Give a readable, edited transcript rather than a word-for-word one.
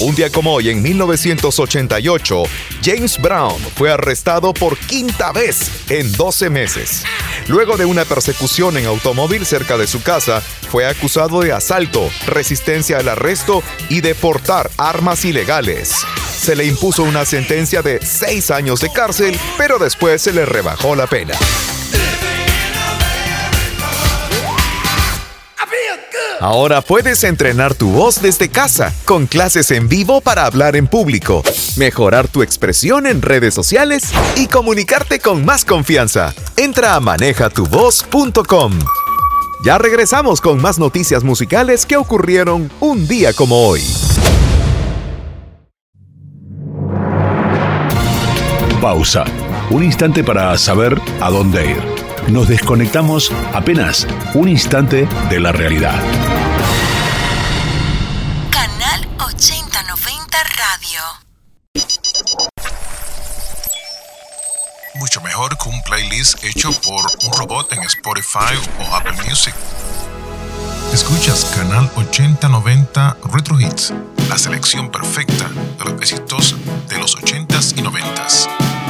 Un día como hoy, en 1988, James Brown fue arrestado por quinta vez en 12 meses. Luego de una persecución en automóvil cerca de su casa, fue acusado de asalto, resistencia al arresto y de portar armas ilegales. Se le impuso una sentencia de 6 años de cárcel, pero después se le rebajó la pena. Ahora puedes entrenar tu voz desde casa, con clases en vivo para hablar en público, mejorar tu expresión en redes sociales y comunicarte con más confianza. Entra a manejatuvoz.com. Ya regresamos con más noticias musicales que ocurrieron un día como hoy. Pausa. Un instante para saber a dónde ir. Nos desconectamos apenas un instante de la realidad. Canal 8090 Radio. Mucho mejor que un playlist hecho por un robot en Spotify o Apple Music. Escuchas Canal 8090 Retro Hits, la selección perfecta de los éxitos de los 80s y 90s.